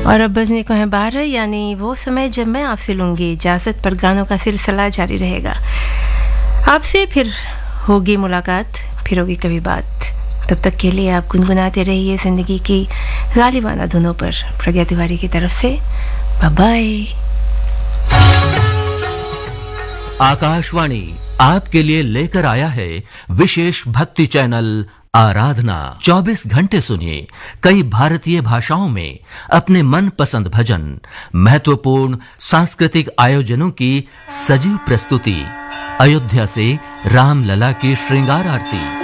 और अब बजने को है 12, यानी वो समय जब मैं आपसे लूँगी इजाज़त, पर गानों का सिलसिला जारी रहेगा। आपसे फिर होगी मुलाकात, फिर होगी कभी बात। तब तक के लिए आप गुनगुनाते रहिए ज़िंदगी की गालिबाना धुनों पर। प्रज्ञा तिवारी की तरफ से बाय बाय। आकाशवाणी आपके लिए लेकर आया है विशेष भक्ति चैनल आराधना। 24 घंटे सुनिए कई भारतीय भाषाओं में अपने मनपसंद भजन, महत्वपूर्ण सांस्कृतिक आयोजनों की सजीव प्रस्तुति, अयोध्या से रामलला की श्रृंगार आरती,